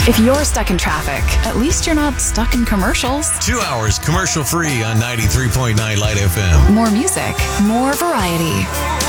If you're stuck in traffic, at least you're not stuck in commercials. 2 hours commercial free on 93.9 Light FM. More music, more variety.